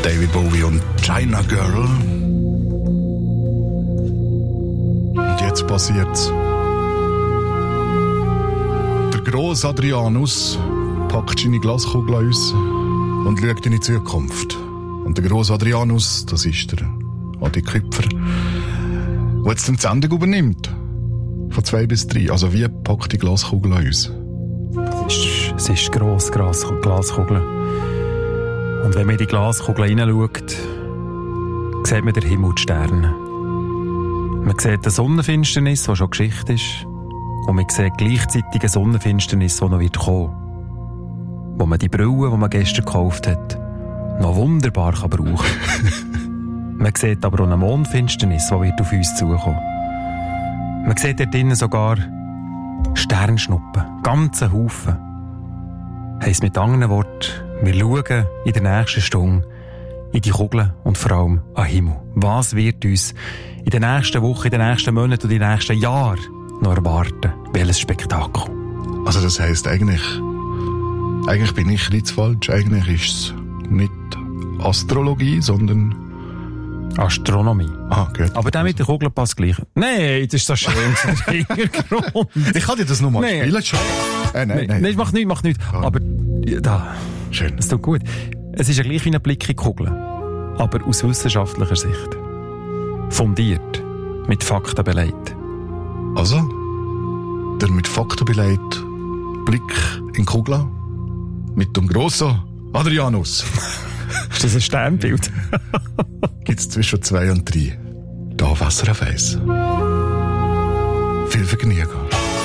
David Bowie und China Girl. Und jetzt passiert's. Der grosse Adrianus packt seine Glaskugel an uns und schaut in die Zukunft. Und der grosse Adrianus, das ist der Adi Küpfer, der jetzt die Sendung übernimmt. Von 2 bis 3. Also wie packt die Glaskugel an uns? Es ist gross, Glaskugel. Und wenn man in die Glaskugel hineinschaut, sieht man den Himmel und die Sterne. Man sieht eine Sonnenfinsternis, die schon Geschichte ist. Und man sieht gleichzeitig eine Sonnenfinsternis, die noch wird kommen. Wo man die Brille, die man gestern gekauft hat, noch wunderbar brauchen kann. Man sieht aber auch eine Mondfinsternis, die wird auf uns zukommen. Man sieht dort drinnen sogar Sternschnuppen, ganze Haufen. Heisst mit anderen Worten, wir schauen in der nächsten Stunde in die Kugeln und vor allem an den Himmel. Was wird uns in den nächsten Wochen, in den nächsten Monaten und in den nächsten Jahren noch erwarten? Welches Spektakel? Also das heisst, eigentlich bin ich nicht falsch. Eigentlich ist es nicht Astrologie, sondern Astronomie. Ah, gut. Aber der mit der Kugel passt gleich. Nein, das ist so schön. Hintergrund. Ich kann dir das nochmal spielen schon. Nein, mach nicht. Oh. Aber da. Schön. Das tut gut. Es ist ja gleich wie ein Blick in die Kugel. Aber aus wissenschaftlicher Sicht. Fundiert. Mit Fakten beleidigt. Also, der mit Fakten beleidigte Blick in die Kugel mit dem grossen Adrianus. Ist das ein Sternbild? Gibt's zwischen 2 und 3. Da Wasser auf Eis. Viel Vergnügen.